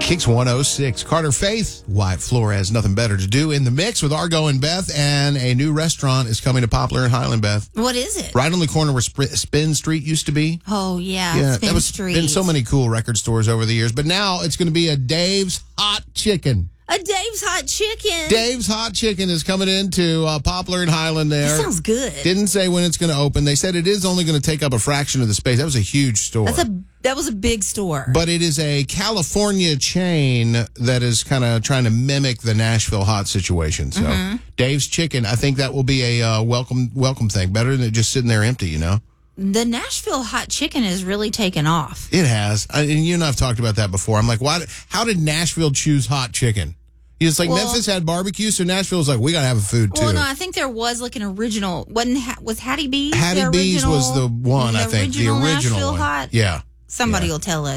Kicks 106. Carter Faith, Wyatt Flores, nothing better to do in the mix with Argo and Beth, and a new restaurant is coming to Poplar in Highland, Beth. What is it? Right on the corner where Spin Street used to be. Oh, yeah. Spin Street. Been so many cool record stores over the years, but now it's going to be a Dave's Hot Chicken. A Dave's Hot Chicken. Dave's Hot Chicken is coming into Poplar and Highland there. That sounds good. Didn't say when it's going to open. They said it is only going to take up a fraction of the space. That was a huge store. That was a big store. But it is a California chain that is kind of trying to mimic the Nashville hot situation. So Dave's Chicken, I think that will be a welcome thing. Better than it just sitting there empty, you know? The Nashville hot chicken has really taken off. It has. And you and I have talked about that before. I'm like, how did Nashville choose hot chicken? It's like Memphis had barbecue, so Nashville's like, we got to have a food, too. Well, no, I think there was like an original. Was Hattie B's? Hattie B's was the one, I think. The original Nashville one. Hot? Yeah. Somebody will tell us.